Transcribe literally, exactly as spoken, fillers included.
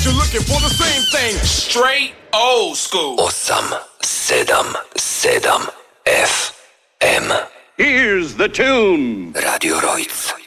you're looking for the same thing. Straight old school. osem sedam sedam F M. Here's the tune. Radio Rojc.